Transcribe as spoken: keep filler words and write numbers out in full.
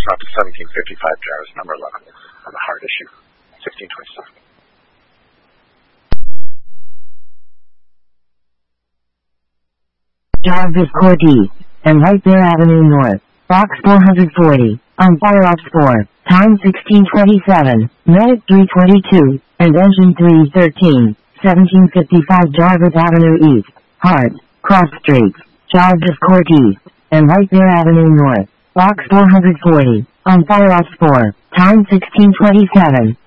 not to seventeen fifty-five Jarvis, number eleven, on the hard issue, sixteen twenty-seven. Jarvis Court East, and White Bear Avenue North, Box four forty, on Fire Ops four, time sixteen twenty-seven, minute three twenty-two, and engine three thirteen, seventeen fifty-five Jarvis Avenue East, Hart, Cross Streets, Jarvis Court East, and White Bear Avenue North, Box four forty, on Fire Ops four, time sixteen twenty-seven.